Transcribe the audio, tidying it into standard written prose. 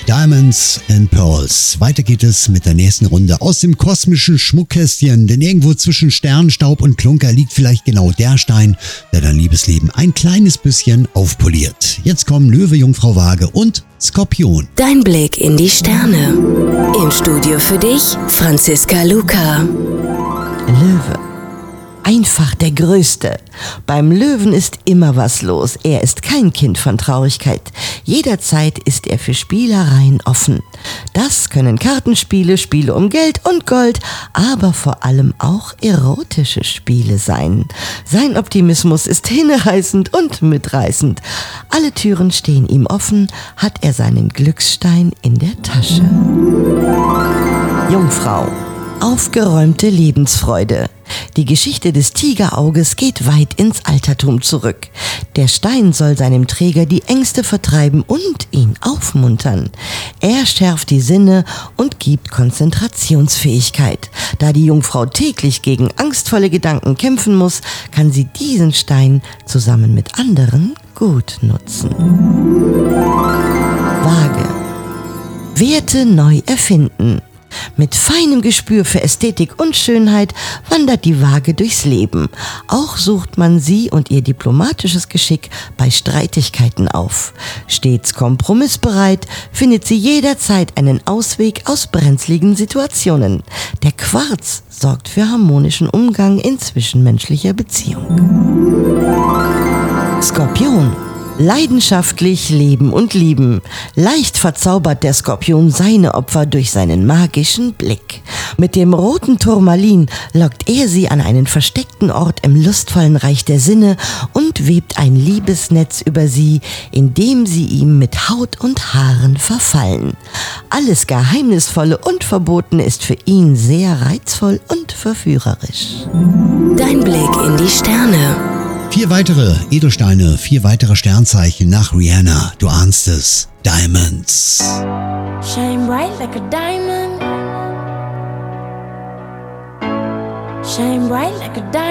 Diamonds and Pearls. Weiter geht es mit der nächsten Runde aus dem kosmischen Schmuckkästchen, denn irgendwo zwischen Sternenstaub und Klunker liegt vielleicht genau der Stein, der dein Liebesleben ein kleines bisschen aufpoliert. Jetzt kommen Löwe, Jungfrau Waage und Skorpion. Dein Blick in die Sterne. Im Studio für dich, Franziska Luca. Löwe. Einfach der Größte. Beim Löwen ist immer was los. Er ist kein Kind von Traurigkeit. Jederzeit ist er für Spielereien offen. Das können Kartenspiele, Spiele um Geld und Gold, aber vor allem auch erotische Spiele sein. Sein Optimismus ist hinreißend und mitreißend. Alle Türen stehen ihm offen, hat er seinen Glücksstein in der Tasche. Jungfrau. Aufgeräumte Lebensfreude. Die Geschichte des Tigerauges geht weit ins Altertum zurück. Der Stein soll seinem Träger die Ängste vertreiben und ihn aufmuntern. Er schärft die Sinne und gibt Konzentrationsfähigkeit. Da die Jungfrau täglich gegen angstvolle Gedanken kämpfen muss, kann sie diesen Stein zusammen mit anderen gut nutzen. Waage. Werte neu erfinden. Mit feinem Gespür für Ästhetik und Schönheit wandert die Waage durchs Leben. Auch sucht man sie und ihr diplomatisches Geschick bei Streitigkeiten auf. Stets kompromissbereit, findet sie jederzeit einen Ausweg aus brenzligen Situationen. Der Quarz sorgt für harmonischen Umgang in zwischenmenschlicher Beziehung. Skorpion. Leidenschaftlich leben und lieben. Leicht verzaubert der Skorpion seine Opfer durch seinen magischen Blick. Mit dem roten Turmalin lockt er sie an einen versteckten Ort im lustvollen Reich der Sinne und webt ein Liebesnetz über sie, in dem sie ihm mit Haut und Haaren verfallen. Alles Geheimnisvolle und Verbotene ist für ihn sehr reizvoll und verführerisch. Dein Blick in die Sterne. 4 weitere Edelsteine, 4 weitere Sternzeichen nach Rihanna. Du ahnst es. Diamonds. Shine bright like a diamond. Shine bright like a diamond.